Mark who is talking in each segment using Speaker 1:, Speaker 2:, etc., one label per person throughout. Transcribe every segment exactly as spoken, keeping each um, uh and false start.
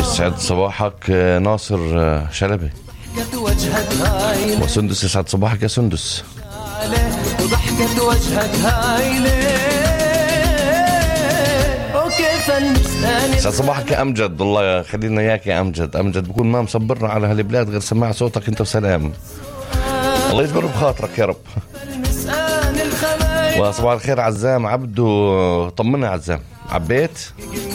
Speaker 1: سعد صباحك ناصر شلبي. وسندس يسعد صباحك يا سندس.
Speaker 2: وضحكة وجهك هايلة.
Speaker 1: يسعد صباحك يا أمجد. الله خلينا إياك يا أمجد. أمجد بكون ما مصبرنا على هالبلاد غير سماع صوتك أنت وسلام. الله يجبر بخاطرك يا رب. وصباح الخير عزام عبدو. طمنا عزام عبيت.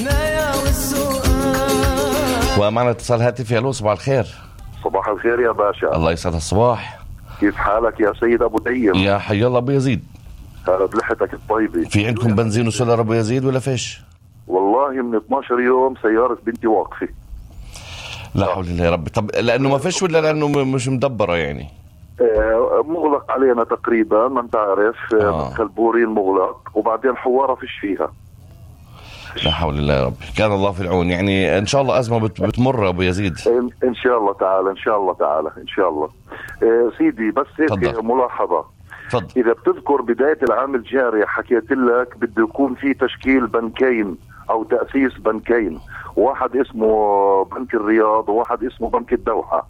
Speaker 1: ومعنا اتصال هاتفي. الو صباح الخير.
Speaker 3: صباح الخير يا باشا.
Speaker 1: الله يسعد الصباح.
Speaker 3: كيف حالك يا سيد ابو ديم؟
Speaker 1: يا حي الله ابو يزيد.
Speaker 3: هلا بلحتك الطيبه.
Speaker 1: في عندكم بنزين وسولار ابو يزيد ولا فيش؟
Speaker 3: والله من اثناشر يوم سياره بنتي واقفه.
Speaker 1: لا حول الله يا رب. طب لانه ما فيش ولا لانه مش مدبره يعني؟
Speaker 3: آه مغلق علينا تقريبا، ما انت عارف. آه. مدخل بورين مغلق وبعدين حواره فيش فيها.
Speaker 1: لا حول الله يا رب. كان الله في العون. يعني ان شاء الله ازمه بتمر ابو يزيد.
Speaker 3: ان شاء الله تعالى ان شاء الله تعالى ان شاء الله. آه سيدي بس هيك ملاحظه.
Speaker 1: فضل.
Speaker 3: اذا بتذكر بدايه العام الجاري حكيت لك بده يكون في تشكيل بنكين او تاسيس بنكين، واحد اسمه بنك الرياض وواحد اسمه بنك الدوحه.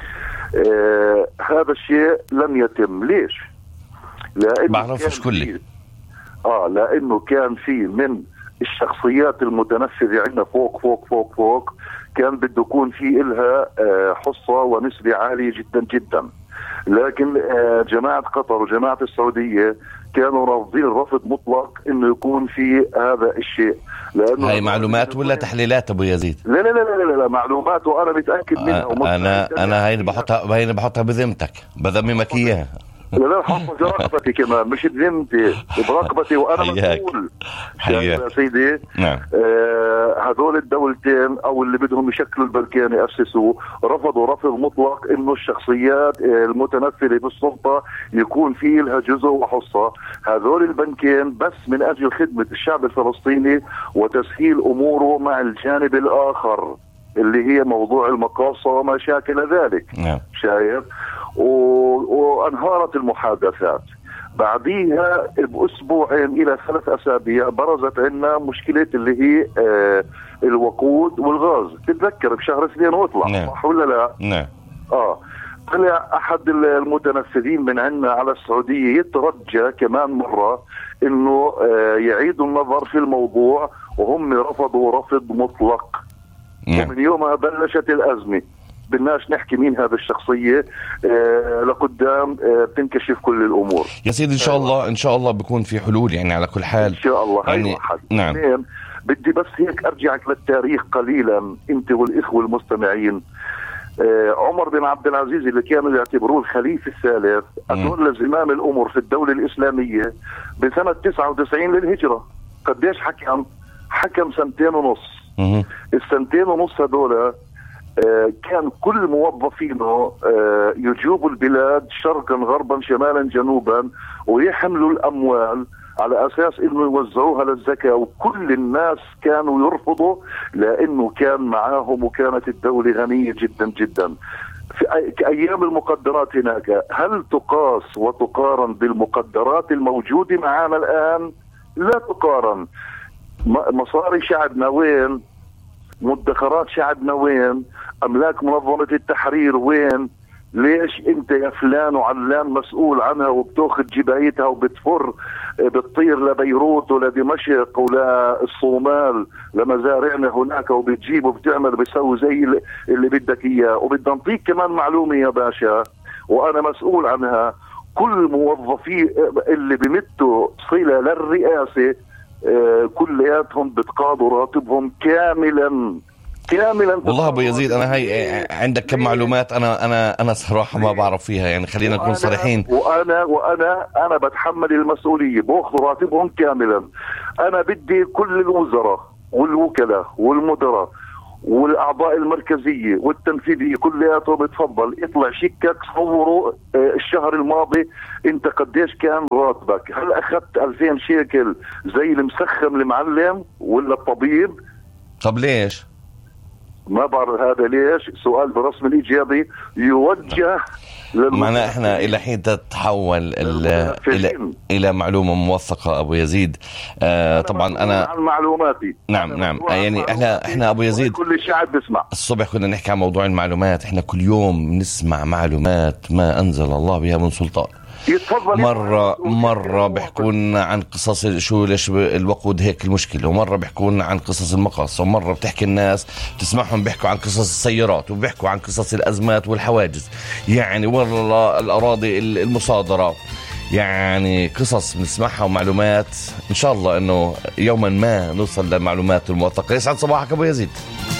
Speaker 3: آه هذا الشيء لم يتم. ليش؟ لانه
Speaker 1: بعرفش كلي.
Speaker 3: اه لانه كان في من الشخصيات المتنفذة عندنا فوق فوق فوق فوق كان بده يكون في إلها حصة ونسبة عالية جدا جدا، لكن جماعة قطر وجماعة السعودية كانوا رافضين رفض مطلق انه يكون في هذا الشيء. لانه
Speaker 1: هاي معلومات ولا تحليلات ابو يزيد؟
Speaker 3: لا لا لا لا, لا, لا معلومات وانا متاكد منها.
Speaker 1: انا انا هاي بحطها هاي بحطها بذمتك، بذممك اياها.
Speaker 3: لا لا حط برقبتي كمان، مش بذمتي، برقبتي وانا مسؤول.
Speaker 1: حياك
Speaker 3: يا سيدي.
Speaker 1: نعم.
Speaker 3: آه هذول الدولتين او اللي بدهم يشكلوا البلكان يأسسوا رفضوا رفض مطلق انه الشخصيات المتنفذة بالسلطة يكون في لها جزء وحصة. هذول البنكين بس من اجل خدمة الشعب الفلسطيني وتسهيل اموره مع الجانب الاخر اللي هي موضوع المقاصة وما شاكل ذلك.
Speaker 1: نعم.
Speaker 3: شايف؟ و... وانهارت المحادثات. بعديها باسبوعين الى ثلاث اسابيع برزت عنا مشكله اللي هي آه الوقود والغاز. تتذكر بشهر اثنين واطلع.
Speaker 1: نعم.
Speaker 3: صح ولا لا؟
Speaker 1: نعم.
Speaker 3: اه طلع احد المتنفذين من عنا على السعوديه يترجى كمان مره انه آه يعيدوا النظر في الموضوع، وهم رفضوا رفض مطلق.
Speaker 1: نعم.
Speaker 3: ومن يومها بلشت الازمه. بدناش نحكي مين هذا الشخصية. آه لقدام آه تنكشف كل الأمور
Speaker 1: يا سيدي. إن شاء الله إن شاء الله بيكون في حلول يعني على كل حال
Speaker 3: إن شاء الله.
Speaker 1: يعني نعم.
Speaker 3: بدي بس هيك أرجعك للتاريخ قليلا أنت والإخوة المستمعين. آه عمر بن عبد العزيز اللي كانوا يعتبروه الخليفة الثالث أتولى زمام الأمور في الدولة الإسلامية بسنة تسعة وتسعين للهجرة. قديش حكم؟ حكم سنتين ونص.
Speaker 1: مم.
Speaker 3: السنتين ونص هذولا آه كان كل موظفينه آه يجوبوا البلاد شرقا غربا شمالا جنوبا ويحملوا الأموال على أساس إنه يوزعوها للزكاة، وكل الناس كانوا يرفضوا لأنه كان معاهم وكانت الدولة غنية جدا جدا. في أيام المقدرات هناك هل تقاس وتقارن بالمقدرات الموجودة معانا الآن؟ لا تقارن. مصاري شعبنا وين؟ مدخرات شعبنا وين؟ أملاك منظمة التحرير وين؟ ليش انت يا فلان وعلان مسؤول عنها وبتاخذ جبايتها وبتفر بتطير لبيروت ولدمشق ولا الصومال لمزارعنا هناك وبتجيب وبتعمل بيسوي زي اللي بدك اياه. وبدنا نعطيك كمان معلومة يا باشا وانا مسؤول عنها. كل موظفي اللي بمتوا صلة للرئاسة كلياتهم بتقاضوا راتبهم كاملا كاملا.
Speaker 1: والله ابو يزيد انا هاي عندك كم معلومات انا انا انا صراحه ما بعرف فيها يعني. خلينا نكون صريحين.
Speaker 3: وانا وانا انا بتحمل المسؤوليه، باخذ راتبهم كاملا. انا بدي كل الوزراء والوكلاء والمدراء والاعضاء المركزيه والتنفيذيه كلياتهم بتفضل اطلع شيكك صوروا الشهر الماضي انت قديش كان راتبك، هل اخذت ألفين شيكل زي المسخم المعلم ولا الطبيب؟
Speaker 1: طب ليش؟
Speaker 3: ما بعرف هذا ليش سؤال برسم الإجابي يوجه
Speaker 1: معنا احنا الى حين تتحول الى الى معلومه موثقه ابو يزيد. آه طبعا انا
Speaker 3: عن معلوماتي.
Speaker 1: نعم نعم يعني احنا احنا ابو يزيد
Speaker 3: كل الشعب بيسمع.
Speaker 1: الصبح كنا نحكي عن موضوع المعلومات، احنا كل يوم نسمع معلومات ما انزل الله بها من سلطان. مرة مرة بيحكون عن قصص شو ليش الوقود هيك المشكلة، ومرة بيحكون عن قصص المقاص، ومرة بتحكي الناس تسمعهم بيحكوا عن قصص السيارات، وبيحكوا عن قصص الأزمات والحواجز، يعني والله الأراضي المصادرة، يعني قصص بنسمعها ومعلومات. إن شاء الله إنه يوما ما نوصل للمعلومات الموثقة. يسعد صباحك أبو يزيد.